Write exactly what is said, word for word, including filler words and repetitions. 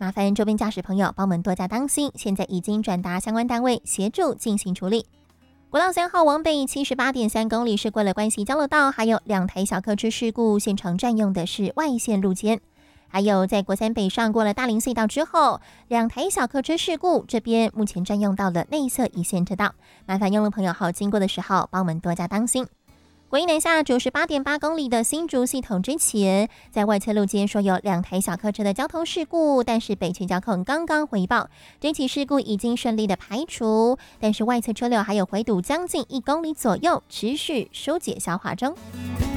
麻烦周边驾驶朋友帮我们多加当心，现在已经转达相关单位协助进行处理。国道三号往北 七十八点三 公里是为了关系交流道，还有两台小客车事故，现场占用的是外线路肩。还有在国三北上过了大林隧道之后，两台小客车事故，这边目前占用到了内侧一线车道，麻烦用路朋友好经过的时候帮我们多加当心。国一南下九十八点八公里的新竹系统之前，在外侧路肩说有两台小客车的交通事故，但是北区交控刚刚回报，这起事故已经顺利的排除，但是外侧车流还有回堵将近一公里左右，持续疏解消化中。